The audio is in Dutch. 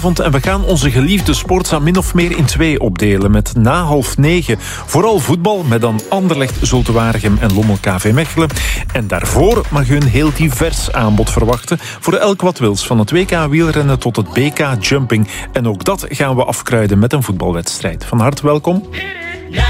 avond en we gaan onze geliefde Sportza min of meer in 2 opdelen. Met na 20:30 vooral voetbal met dan Anderlecht, Zulte Waregem en Lommel KV Mechelen. En daarvoor mag u een heel divers aanbod verwachten voor elk wat wils. Van het WK wielrennen tot het BK jumping. En ook dat gaan we afkruiden met een voetbalwedstrijd. Van harte welkom.